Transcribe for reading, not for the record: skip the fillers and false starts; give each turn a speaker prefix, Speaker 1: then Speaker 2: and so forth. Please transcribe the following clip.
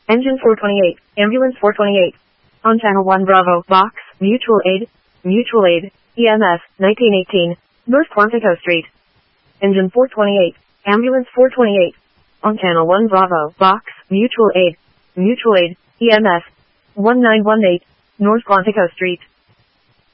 Speaker 1: Engine 428, Ambulance 428. On Channel 1 Bravo, Box, Mutual Aid, EMS, 1918, North Quantico Street. Engine 428, Ambulance 428. On Channel 1 Bravo, Box, Mutual Aid, EMS, 1918, North Quantico Street.